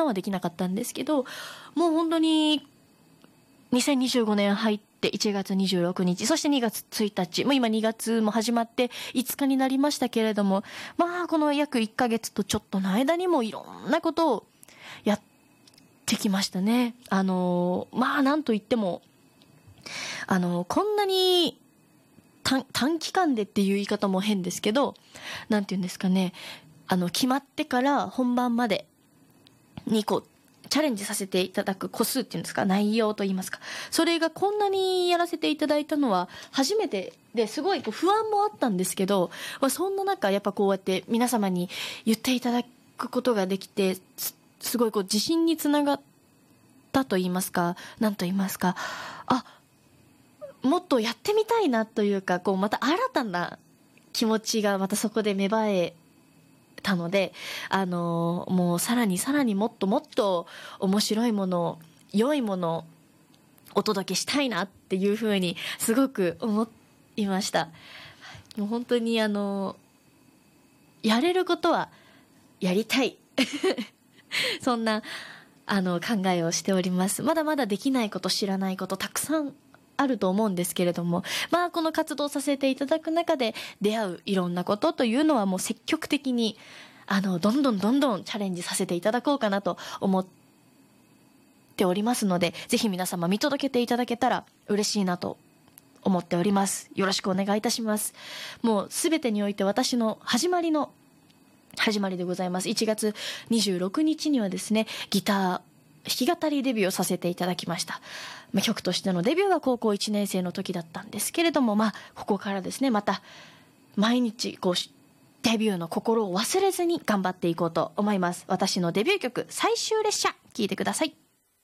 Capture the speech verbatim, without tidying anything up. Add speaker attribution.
Speaker 1: さんはできなかったんですけど、もう本当ににせんにじゅうごねん入っていちがつにじゅうろくにち、そしてにがつついたち、もう今にがつも始まっていつかになりましたけれども、まあこの約いっかげつとちょっとの間にもいろんなことをやってきましたね。あのまあなんといってもあのこんなに短, 短期間でっていう言い方も変ですけど、なんていうんですかね、あの決まってから本番までにこうチャレンジさせていただく個数っていうんですか、内容といいますか、それがこんなにやらせていただいたのは初めてですごいこう不安もあったんですけど、まあ、そんな中やっぱこうやって皆様に言っていただくことができて す, すごいこう自信につながったといいますか、なんと言いますか、あ、もっとやってみたいなというか、こうまた新たな気持ちがまたそこで芽生えたので、あのー、もうさらにさらにもっともっと面白いもの、良いものをお届けしたいなっていうふうにすごく思いました。もう本当にあのー、やれることはやりたいそんなあの考えをしております。まだまだできないこと、知らないことたくさんあると思うんですけれども、まあこの活動させていただく中で出会ういろんなことというのはもう積極的にあのどんどんどんどんチャレンジさせていただこうかなと思っておりますので、ぜひ皆様見届けていただけたら嬉しいなと思っております。よろしくお願いいたします。もうすべてにおいて私の始まりの始まりでございます。いちがつにじゅうろくにちにはですね、ギター弾き語りデビューをさせていただきました。まあ、曲としてのデビューは高校いちねん生の時だったんですけれども、まあここからですね、また毎日こうデビューの心を忘れずに頑張っていこうと思います。私のデビュー曲最終列車、聴いてください。